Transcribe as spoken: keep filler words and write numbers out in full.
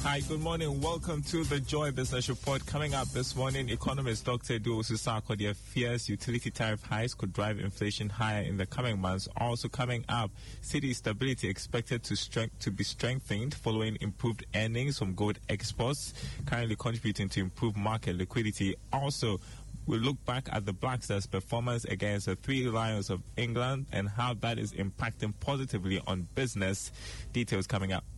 Hi, good morning. Welcome to the Joy Business Report. Coming up this morning, economist Doctor Edu Osisako fears utility tariff hikes could drive inflation higher in the coming months. Also coming up, city stability expected to strength to be strengthened following improved earnings from gold exports, currently contributing to improved market liquidity. Also, we'll look back at the Black Stars' performance against the Three Lions of England and how that is impacting positively on business. Details coming up.